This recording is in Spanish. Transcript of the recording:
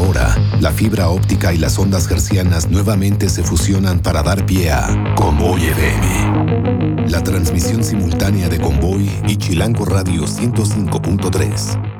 Ahora, la fibra óptica y las ondas hercianas nuevamente se fusionan para dar pie a Convoy FM. La transmisión simultánea de Convoy y Chilango Radio 105.3.